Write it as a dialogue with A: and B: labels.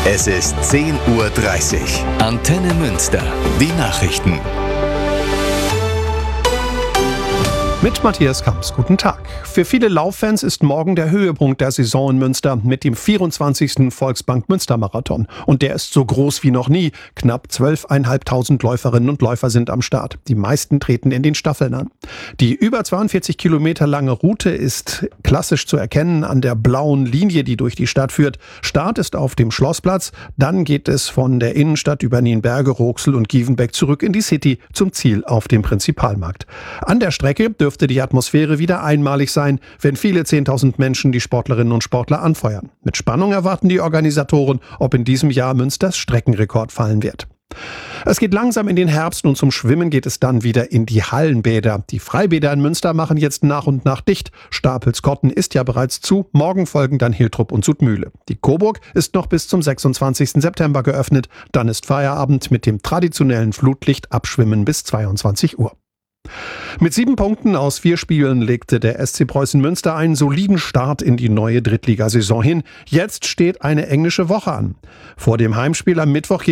A: Es ist 10:30 Uhr. Antenne Münster. Die Nachrichten.
B: Mit Matthias Kamps, guten Tag. Für viele Lauffans ist morgen der Höhepunkt der Saison in Münster mit dem 24. Volksbank Münster-Marathon. Und der ist so groß wie noch nie. Knapp 12.500 Läuferinnen und Läufer sind am Start. Die meisten treten in den Staffeln an. Die über 42 Kilometer lange Route ist klassisch zu erkennen an der blauen Linie, die durch die Stadt führt. Start ist auf dem Schlossplatz. Dann geht es von der Innenstadt über Nienberge, Roxel und Gievenbeck zurück in die City zum Ziel auf dem Prinzipalmarkt. An der Strecke dürfte die Atmosphäre wieder einmalig sein, wenn viele 10.000 Menschen die Sportlerinnen und Sportler anfeuern. Mit Spannung erwarten die Organisatoren, ob in diesem Jahr Münsters Streckenrekord fallen wird. Es geht langsam in den Herbst und zum Schwimmen geht es dann wieder in die Hallenbäder. Die Freibäder in Münster machen jetzt nach und nach dicht. Stapelskotten ist ja bereits zu. Morgen folgen dann Hiltrup und Sudmühle. Die Coburg ist noch bis zum 26. September geöffnet. Dann ist Feierabend mit dem traditionellen Flutlichtabschwimmen bis 22 Uhr. Mit 7 Punkten aus 4 Spielen legte der SC Preußen Münster einen soliden Start in die neue Drittligasaison hin. Jetzt steht eine englische Woche an. Vor dem Heimspiel am Mittwoch